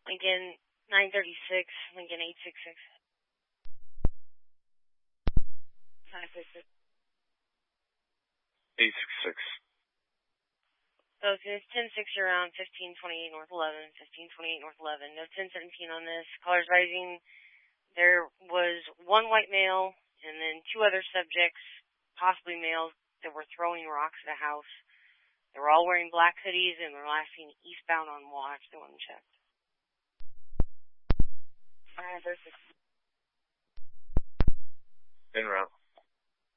Lincoln 936, Lincoln 866. 966. 866. So it's 10-6 around 1528 North 11, 1528 North 11. No 1017 on this. Callers rising. There was one white male and then two other subjects, possibly males, that were throwing rocks at a house. They were all wearing black hoodies and were last seen eastbound on watch. They went and checked. 936. En route.